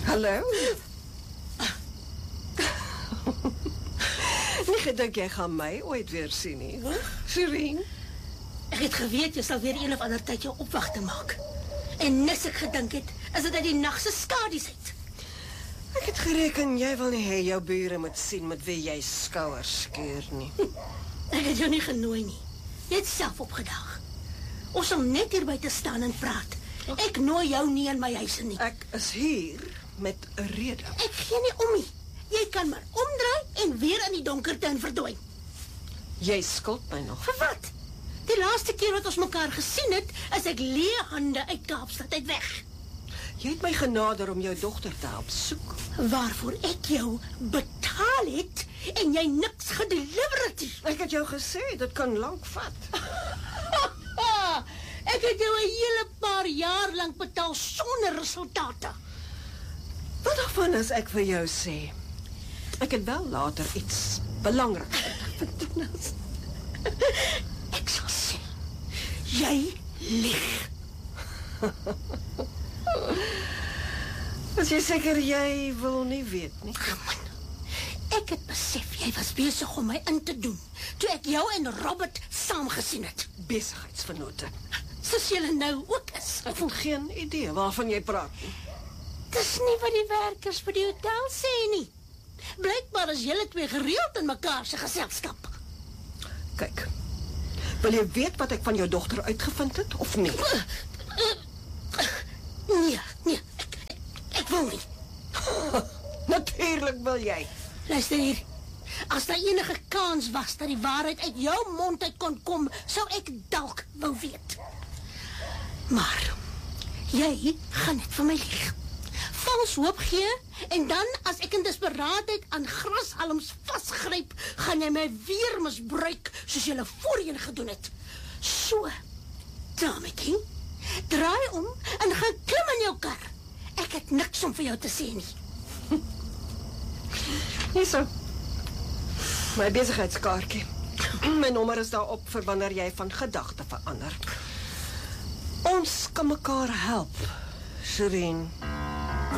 Hallo? Nie gedink jy gaan my ooit weer sien nie, hè? Shireen? Ek het geweet jy sal weer een of ander tyd jou opwagte maak. En nis ek gedink het, is dit uit die nagse skadies uit. Ek het gereken jy wil nie hê jou bure moet sien met wie jy skouers skeur nie. Ek het jou nie genooi nie. Jy het self opgedag. Ons sal net hier buite staan en praat. Ek nooi jou nie in my huis nie. Ek is hier met 'n rede. Ek gee nie om nie. Jy kan maar omdraai en weer in die donkerte in verdwyn. Jy skuld my nog. Vir wat? Die laaste keer wat ons mekaar gesien het, is ek leë hande uit Kaapstad uit weg. Jy het my genader om jou dogter te help soek. Waarvoor ek jou betaal het en jy niks gedeliver het nie. Ek het jou gesê, dit kan lank vat. Ek het jou 'n hele paar jaar lank betaal sonder resultate. Wat daarvan as ek vir jou sê? Ek het wel later iets belangriks gevind. Ek sal sê, jy lieg. Is jy seker jy wil nie weet nie? Ek het besef jy was besig om my in te doen toe ek jou en Robert saam gesien het. Besigheidsvennote. Soos julle nou ook is. Ek het geen idee waarvan jy praat nie. Dis nie wat die werkers by die hotel sê nie. Blykbaar is julle twee gereeld in mekaar se geselskap. Kyk, wil jy weet wat ek van jou dogter uitgevind het, of nie? Nee, ek wil nie. Natuurlijk wil jy. Luister hier, as daar enige kans was dat die waarheid uit jou mond uit kon kom, sou ek dalk wou weet. Maar, jy gaan net vir my lieg. Vals hoop gee, en dan as ek in desperaatheid aan grashalms vasgryp, gaan jy my weer misbruik, soos jy voorheen gedoen het. So, dametjie, draai om en gaan klim in jou kar. Ek het niks om vir jou te sê nie. Hierso. My besigheidskaartjie. My nommer is daarop vir wanneer jy van gedagte verander. Ons kan mekaar help, Shireen.